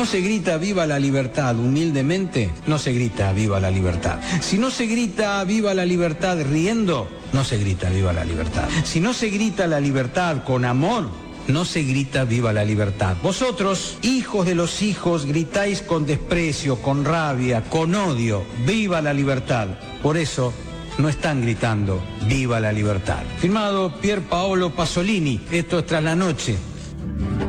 no se grita viva la libertad humildemente, no se grita viva la libertad. Si no se grita viva la libertad riendo, no se grita viva la libertad. Si no se grita la libertad con amor, no se grita viva la libertad. Vosotros, hijos de los hijos, gritáis con desprecio, con rabia, con odio, viva la libertad. Por eso no están gritando viva la libertad. Firmado Pier Paolo Pasolini. Esto es Tras la Noche.